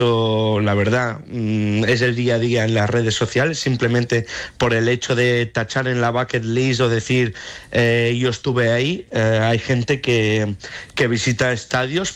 la verdad, es el día a día en las redes sociales, simplemente por el hecho de tachar en la bucket list o decir yo estuve ahí. Hay gente que visita estadios